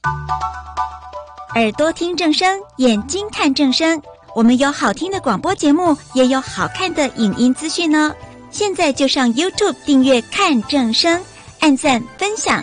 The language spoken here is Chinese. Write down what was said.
耳朵听正声，眼睛看正声。我们有好听的广播节目，也有好看的影音资讯呢。现在就上 YouTube 订阅看正声，按赞分享